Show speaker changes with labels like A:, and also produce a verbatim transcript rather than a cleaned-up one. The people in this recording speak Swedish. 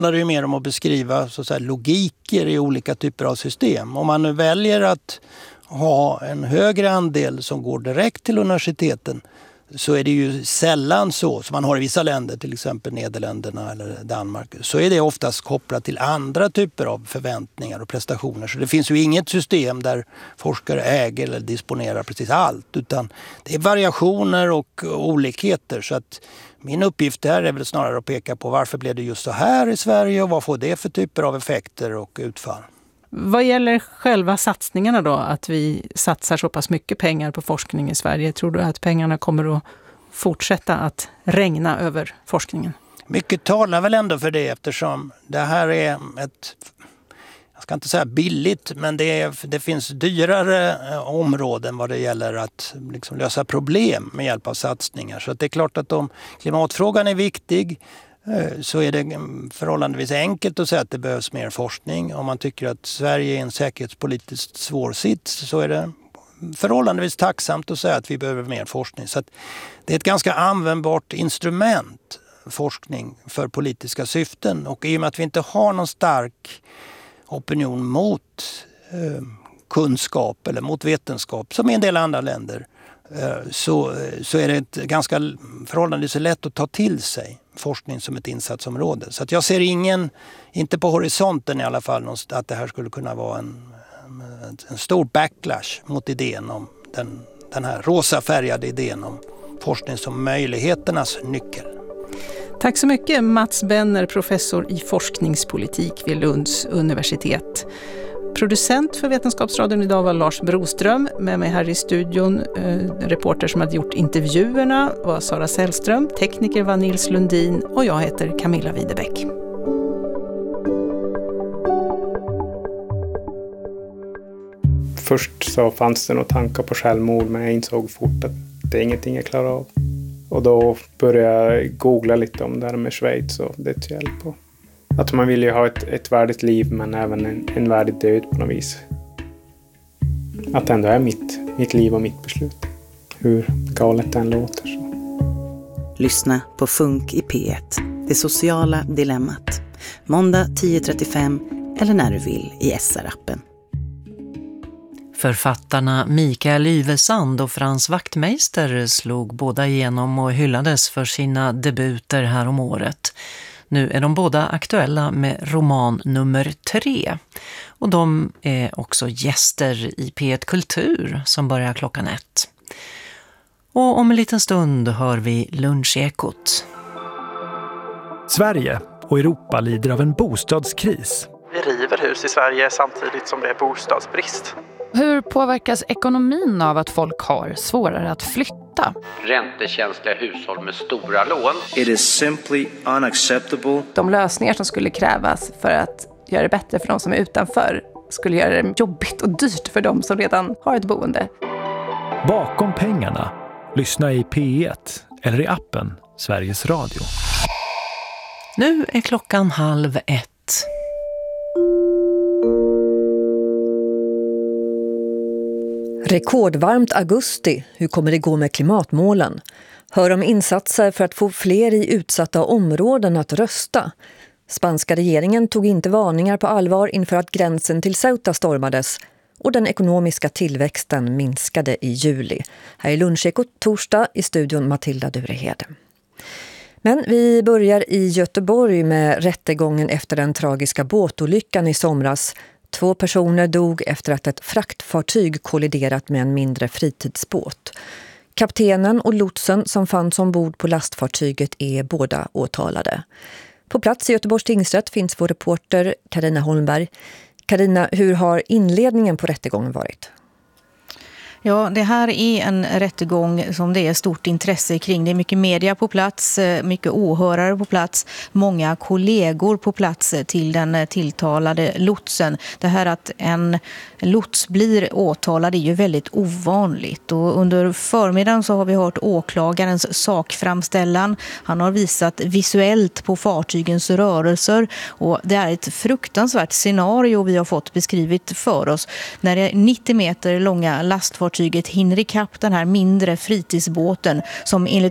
A: Det är ju mer om att beskriva så att säga, logiker i olika typer av system. Om man nu väljer att ha en högre andel som går direkt till universiteten så är det ju sällan så, som man har i vissa länder, till exempel Nederländerna eller Danmark, så är det oftast kopplat till andra typer av förväntningar och prestationer. Så det finns ju inget system där forskare äger eller disponerar precis allt, utan det är variationer och olikheter. Så att min uppgift här är väl snarare att peka på varför blev det just så här i Sverige och vad får det för typer av effekter och utfall.
B: Vad gäller själva satsningarna då, att vi satsar så pass mycket pengar på forskning i Sverige, tror du att pengarna kommer att fortsätta att regna över forskningen?
A: Mycket talar väl ändå för det, eftersom det här är ett, jag ska inte säga billigt, men det, är, det finns dyrare områden vad det gäller att liksom lösa problem med hjälp av satsningar. Så att det är klart att om klimatfrågan är viktig så är det förhållandevis enkelt att säga att det behövs mer forskning. Om man tycker att Sverige är en säkerhetspolitiskt svår sits så är det förhållandevis tacksamt att säga att vi behöver mer forskning. Så att det är ett ganska användbart instrument, forskning, för politiska syften. Och i och med att vi inte har någon stark opinion mot eh, kunskap eller mot vetenskap som i en del andra länder Så, så är det ett ganska förhållandevis lätt att ta till sig forskning som ett insatsområde. Så att jag ser ingen, inte på horisonten i alla fall, att det här skulle kunna vara en, en stor backlash mot idén om den, den här rosafärgade idén om forskning som möjligheternas nyckel.
B: Tack så mycket Mats Benner, professor i forskningspolitik vid Lunds universitet. Producent för Vetenskapsradion idag var Lars Broström. Med mig här i studion, eh, reporter som hade gjort intervjuerna var Sara Sällström, tekniker var Nils Lundin och jag heter Camilla Widebäck.
C: Först så fanns det några tankar på självmord, men jag insåg fort att det är ingenting jag klarar av. Och då började jag googla lite om det här med Schweiz och det till hjälp på. Att man vill ju ha ett, ett värdigt liv men även en, en värdig död på något vis. Att det ändå är mitt, mitt liv och mitt beslut. Hur galet den låter så.
D: Lyssna på Funk i P ett, det sociala dilemmat. Måndag tio trettiofem eller när du vill i S R-appen.
E: Författarna Mikael Yvesand och Frans Wachtmeister slog båda igenom och hyllades för sina debuter här om året. Nu är de båda aktuella med roman nummer tre. Och de är också gäster i P ett Kultur som börjar klockan ett. Och om en liten stund hör vi Lunchekot.
F: Sverige och Europa lider av en bostadskris.
G: Vi river hus i Sverige samtidigt som det är bostadsbrist.
H: Hur påverkas ekonomin av att folk har svårare att flytta?
I: Räntekänsliga hushåll med stora lån.
J: It is simply unacceptable.
K: De lösningar som skulle krävas för att göra det bättre för de som är utanför skulle göra det jobbigt och dyrt för de som redan har ett boende.
F: Bakom pengarna. Lyssna i P ett eller i appen Sveriges Radio.
E: Nu är klockan halv ett.
L: Rekordvarmt augusti. Hur kommer det gå med klimatmålen? Hör om insatser för att få fler i utsatta områden att rösta. Spanska regeringen tog inte varningar på allvar inför att gränsen till Ceuta stormades och den ekonomiska tillväxten minskade i juli. Här är Lunchekot torsdag, i studion Matilda Durehed. Men vi börjar i Göteborg med rättegången efter den tragiska båtolyckan i somras. Två personer dog efter att ett fraktfartyg kolliderat med en mindre fritidsbåt. Kaptenen och lotsen som fanns ombord på lastfartyget är båda åtalade. På plats i Göteborgs tingsrätt finns vår reporter Carina Holmberg. Carina, hur har inledningen på rättegången varit?
M: Ja, det här är en rättegång som det är stort intresse kring. Det är mycket media på plats, mycket åhörare på plats, många kollegor på plats till den tilltalade lotsen. Det här att en lots blir åtalad är ju väldigt ovanligt. Och under förmiddagen så har vi hört åklagarens sakframställan. Han har visat visuellt på fartygens rörelser och det är ett fruktansvärt scenario vi har fått beskrivet för oss. När det nittio meter långa lastfartyget hinner ikapp den här mindre fritidsbåten som enligt